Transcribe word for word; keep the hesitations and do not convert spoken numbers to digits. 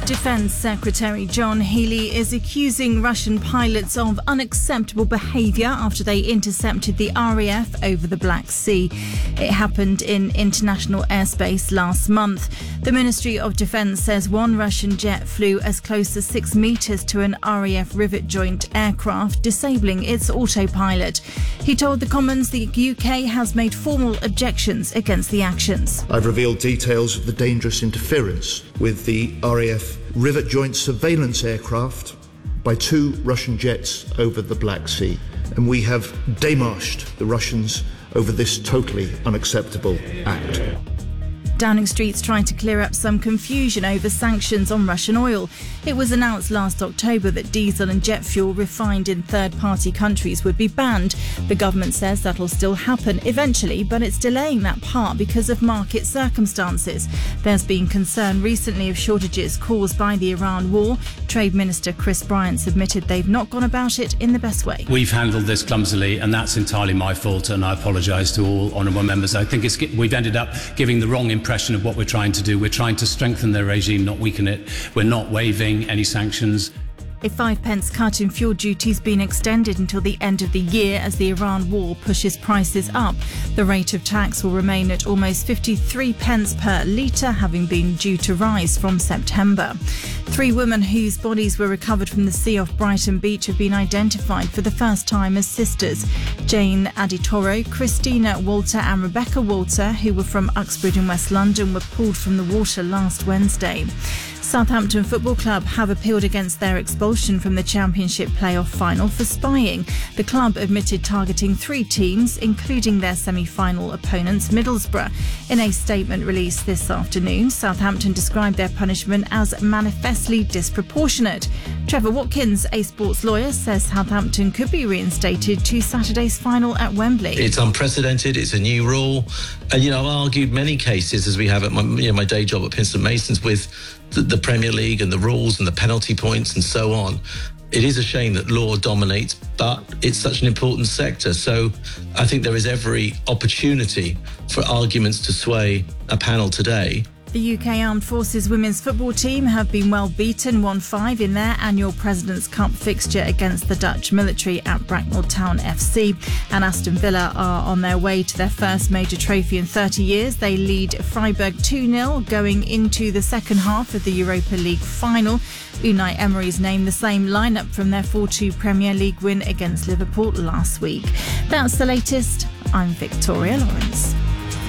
Defence Secretary John Healey is accusing Russian pilots of unacceptable behaviour after they intercepted the R A F over the Black Sea. It happened in international airspace last month. The Ministry of Defence says one Russian jet flew as close as six metres to an R A F rivet joint aircraft, disabling its autopilot. He told the Commons the U K has made formal objections against the actions. I've revealed details of the dangerous interference with the R A F rivet joint surveillance aircraft by two Russian jets over the Black Sea, and we have démarched the Russians over this totally unacceptable act. Downing Street's trying to clear up some confusion over sanctions on Russian oil. It was announced last October that diesel and jet fuel refined in third-party countries would be banned. The government says that'll still happen eventually, but it's delaying that part because of market circumstances. There's been concern recently of shortages caused by the Iran war. Trade Minister Chris Bryant admitted they've not gone about it in the best way. We've handled this clumsily, and that's entirely my fault, and I apologise to all honourable members. I think it's, we've ended up giving the wrong impression of what we're trying to do. We're trying to strengthen their regime, not weaken it. We're not waiving any sanctions. A five pence cut in fuel duty has been extended until the end of the year as the Iran war pushes prices up. The rate of tax will remain at almost fifty-three pence per litre, having been due to rise from September. Three women whose bodies were recovered from the sea off Brighton Beach have been identified for the first time as sisters. Jane Aditoro, Christina Walter and Rebecca Walter, who were from Uxbridge in West London, were pulled from the water last Wednesday. Southampton Football Club have appealed against their expulsion from the Championship playoff final for spying. The club admitted targeting three teams, including their semi-final opponents, Middlesbrough. In a statement released this afternoon, Southampton described their punishment as manifestly disproportionate. Trevor Watkins, a sports lawyer, says Southampton could be reinstated to Saturday's final at Wembley. It's unprecedented. It's a new rule. And, you know, I've argued many cases, as we have at my, you know, my day job at Pinsent Masons, with the, the Premier League and the rules and the penalty points and so on. It is a shame that law dominates, but it's such an important sector. So I think there is every opportunity for arguments to sway a panel today. The U K Armed Forces women's football team have been well beaten one five in their annual President's Cup fixture against the Dutch military at Bracknell Town F C. And Aston Villa are on their way to their first major trophy in thirty years. They lead Freiburg two nil going into the second half of the Europa League final. Unai Emery's named the same lineup from their four two Premier League win against Liverpool last week. That's the latest. I'm Victoria Lawrence.